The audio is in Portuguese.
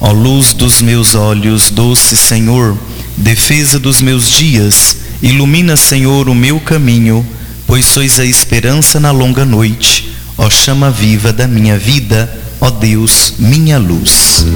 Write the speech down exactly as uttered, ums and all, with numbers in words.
Ó luz dos meus olhos, doce Senhor, defesa dos meus dias, ilumina, Senhor, o meu caminho, pois sois a esperança na longa noite. Ó chama viva da minha vida, ó Deus, minha luz.